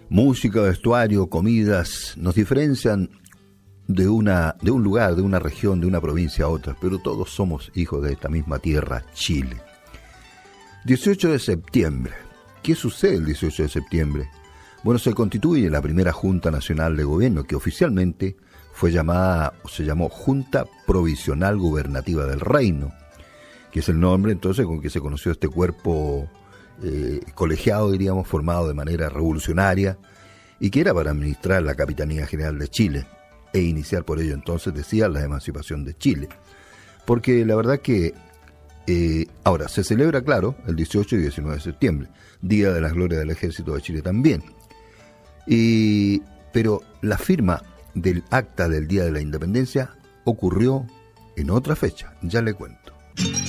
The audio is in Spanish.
Música, vestuario, comidas nos diferencian de un lugar, de una región, de una provincia a otra, pero todos somos hijos de esta misma tierra, Chile. 18 de septiembre. ¿Qué sucede el 18 de septiembre? Bueno, se constituye la primera Junta Nacional de Gobierno, que oficialmente fue llamada, o se llamó Junta Provisional Gubernativa del Reino, que es el nombre entonces con que se conoció este cuerpo colegiado, diríamos, formado de manera revolucionaria, y que era para administrar la Capitanía General de Chile, e iniciar por ello entonces, decía, la emancipación de Chile. Porque la verdad que ahora se celebra, claro, el 18 y 19 de septiembre, Día de las Glorias del Ejército de Chile también. Pero la firma del acta del Día de la Independencia ocurrió en otra fecha, ya le cuento.